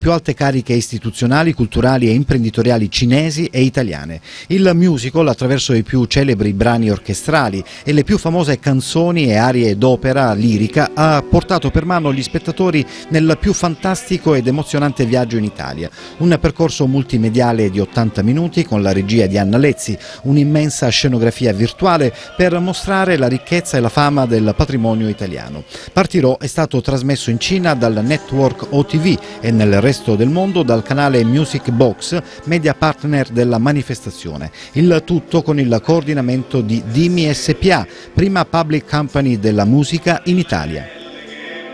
Più alte cariche istituzionali, culturali e imprenditoriali cinesi e italiane. Il musical, attraverso i più celebri brani orchestrali e le più famose canzoni e arie d'opera lirica, ha portato per mano gli spettatori nel più fantastico ed emozionante viaggio in Italia. Un percorso multimediale di 80 minuti con la regia di Anna Lezzi, un'immensa scenografia virtuale per mostrare la ricchezza e la fama del patrimonio italiano. Partirò è stato trasmesso in Cina dal network OTV e nel resto del mondo dal canale Music Box, media partner della manifestazione. Il tutto con il coordinamento di Dimi SpA, prima public company della musica in Italia.